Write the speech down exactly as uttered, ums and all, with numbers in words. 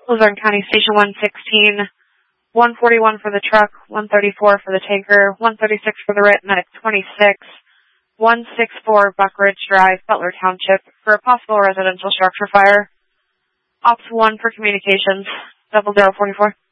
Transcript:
Luzerne County Station one sixteen, one forty-one for the truck, one thirty-four for the tanker, one thirty-six for the R I T, Medic twenty-six, one sixty-four Buck Ridge Drive, Butler Township, for a possible residential structure fire. Ops one for communications, double zero forty-four.